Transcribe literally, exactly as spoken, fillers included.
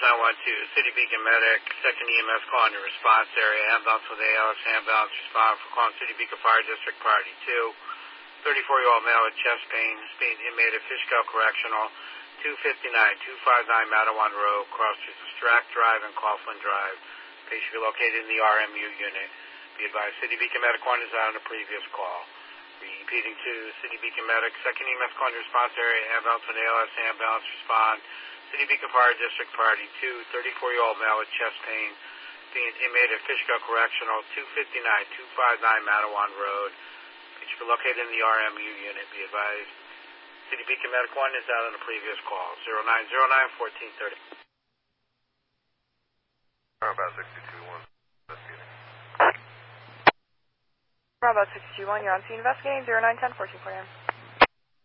nine one two, City Beacon Medic, second E M S call in your response area. Ambulance with A L S ambulance respond for calling City Beacon Fire District Priority two. thirty-four-year-old male with chest pain, being inmate at Fishkill Correctional, two fifty-nine, two fifty-nine Matawan Road, cross streets of Strack Drive and Coughlin Drive. Patient be located in the R M U unit. Be advised, City Beacon Medic one is out on the previous call. Repeating to City Beacon Medic, second E M S call in your response area. Ambulance with A L S ambulance respond. City Beacon Fire District Priority two, thirty-four-year-old male with chest pain, being inmate at Fishkill Correctional, two fifty-nine, two fifty-nine Matawan Road. Patient be located in the R M U unit. Be advised, City Beacon Medic one is out on the previous call. zero nine zero nine, fourteen thirty. Bravo sixty-two one. Bravo sixty-two one, you're on scene investigating zero nine ten, fourteen forty.